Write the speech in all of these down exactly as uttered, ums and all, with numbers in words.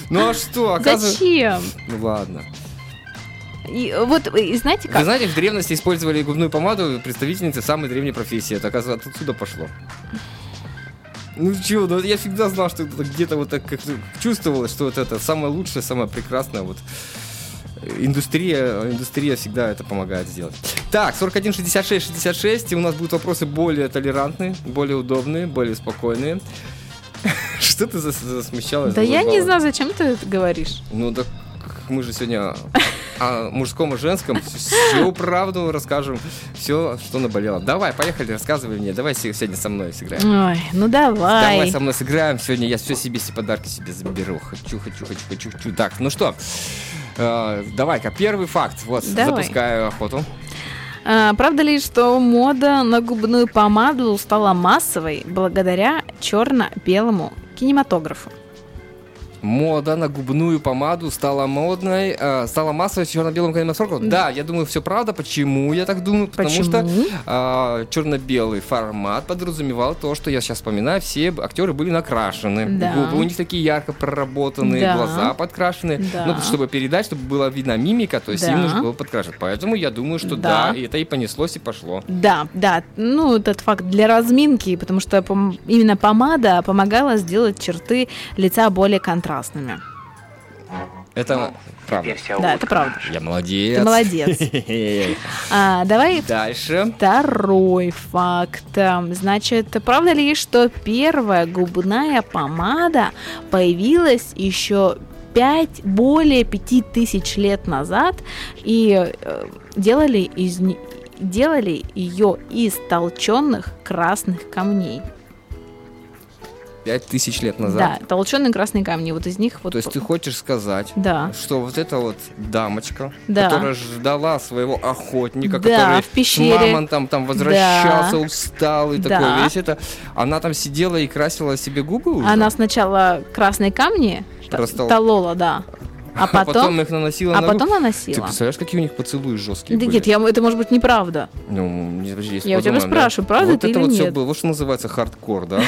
Ну а что? Оказывается... Зачем? Ну ладно. И вот, и знаете как? Вы знаете, в древности использовали губную помаду представительницы самой древней профессии. Это, оказывается, отсюда пошло. Ну чего, ну, я всегда знал, что это где-то вот так как чувствовалось, что вот это самое лучшее, самое прекрасное. Вот индустрия, индустрия всегда это помогает сделать. Так, сорок один шестьдесят шесть шестьдесят шесть. У нас будут вопросы более толерантные, более удобные, более спокойные. Что ты засмущалась? Да я не знаю, зачем ты это говоришь. Ну так мы же сегодня о мужском и женском всю правду расскажем, все, что наболело. Давай, поехали, рассказывай мне. Давай сегодня со мной сыграем. Ой, ну давай. Давай со мной сыграем. Сегодня я все себе, все подарки себе заберу. Хочу, хочу, хочу, хочу, хочу. Так, ну что, э, давай-ка, первый факт. Вот, давай. Запускаю охоту. А, правда ли, что мода на губную помаду стала массовой благодаря черно-белому кинематографу? Мода на губную помаду стала модной, э, стала массовой в черно-белом кинематографе. Да. да, я думаю, все правда. Почему я так думаю? Потому Почему? что э, черно-белый формат подразумевал то, что я сейчас вспоминаю, все актеры были накрашены. Да. Губы у них такие ярко проработанные, да. глаза подкрашены. Да. Ну, чтобы передать, чтобы была видна мимика, то есть да. им нужно было подкрашивать. Поэтому я думаю, что да. да, это и понеслось, и пошло. Да, да. Ну, этот факт для разминки, потому что пом- именно помада помогала сделать черты лица более контрастными. Это ну, правда. Да, это правда. Я молодец. Ты молодец. а, давай дальше. Второй факт. Значит, правда ли, что первая губная помада появилась еще пять, более пяти тысяч лет назад и э, делали из делали ее из толченых красных камней? Пять тысяч лет назад? Да, толченые красные камни, вот из них вот... То есть ты хочешь сказать, да. что вот эта вот дамочка, да. которая ждала своего охотника, да, который в пещере. с мамонтом там возвращался, да. усталый, да. такой весь это, она там сидела и красила себе губы уже? Она сначала красные камни Растол... толола, да. А потом, а потом их наносила а на потом руку. наносила. Ты представляешь, какие у них поцелуи жесткие да были? Нет, я, это может быть неправда. Ну, не, подожди, я у тебя спрашиваю, да? правда вот это это или вот нет? Все было, вот что называется хардкор, да?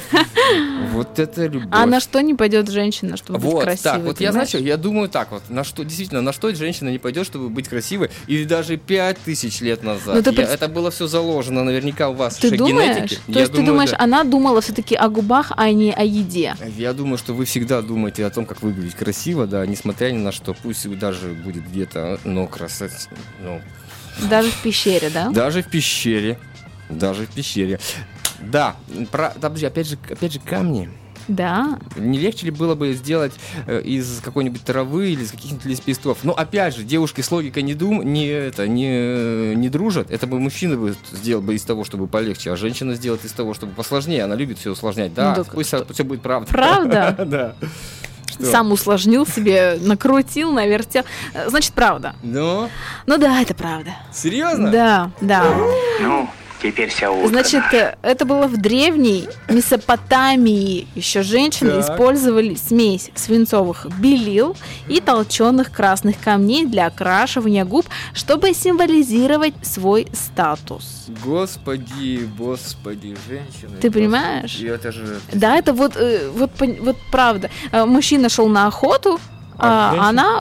Вот это любовь. А на что не пойдет женщина, чтобы быть красивой? Вот так, вот я, значит, я думаю так вот, на что, действительно, на что женщина не пойдет, чтобы быть красивой, или даже пять тысяч лет назад. Я, пред... Это было все заложено наверняка у вас в генетике. То есть ты думаешь, она думала все-таки о губах, а не о еде? Я думаю, что вы всегда думаете о том, как выглядеть красиво, да, несмотря ни на что, пусть даже будет где-то, но красота, ну... Даже в пещере, да? Даже в пещере, даже в пещере. Да, про, да, подожди, опять же, опять же камни. Да. Не легче ли было бы сделать э, из какой-нибудь травы или из каких-нибудь лепестков? Но опять же, девушки с логикой не дум, не это, не не дружат. Это бы мужчина бы сделал бы из того, чтобы полегче, а женщина сделает из того, чтобы посложнее. Она любит все усложнять. Да, ну, пусть так... все будет правда. Правда? Да. Что? Сам усложнил себе, накрутил, навертел. Значит, правда. Ну? Ну да, это правда. Серьезно? Да, да. Ну, теперь вся утка. Значит, это было в древней Месопотамии. Еще женщины так. использовали смесь свинцовых белил и толченых красных камней для окрашивания губ, чтобы символизировать свой статус. Господи, господи, женщины. Ты понимаешь? И это же... Да, это вот, вот, вот правда. Мужчина шел на охоту, а, а она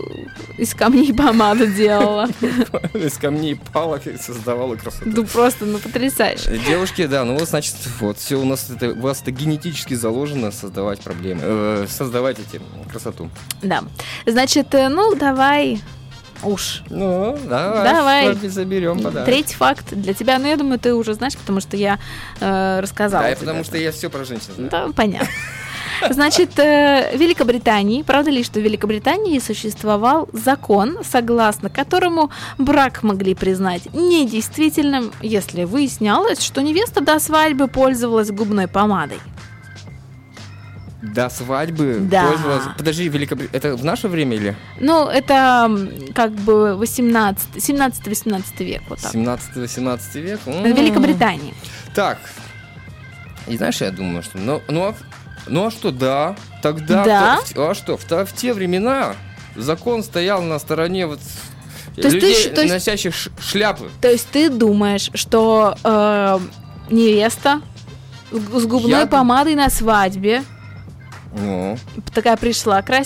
из камней помаду делала. Из камней палок создавала красоту. Ну просто, ну потрясающе. Девушки, да, ну вот значит, вот все у нас это, у вас это генетически заложено создавать проблемы, э, создавать эти красоту. Да, значит, ну давай. Уж. Ну, давай, давай. Заберем подарок. Третий факт для тебя, ну я думаю, ты уже знаешь, потому что я э, рассказала. Да, потому что я все про женщин знаю. Да, понятно. Значит, в Великобритании, правда ли, что в Великобритании существовал закон, согласно которому брак могли признать недействительным, если выяснялось, что невеста до свадьбы пользовалась губной помадой? До свадьбы да. пользовалась... Подожди, Великобритания... Это в наше время или? Ну, это как бы восемнадцатый, семнадцатый-восемнадцатый век. Вот так. семнадцатый-восемнадцатый век? В Великобритании. Так. И знаешь, я думаю, что... Ну, ну, ну а что, да. Тогда... Да. В, а что, в, в те времена закон стоял на стороне вот... То людей, есть ты, носящих то есть, шляпы. То есть ты думаешь, что э, невеста с губной я... помадой на свадьбе ну. такая пришла, красивая,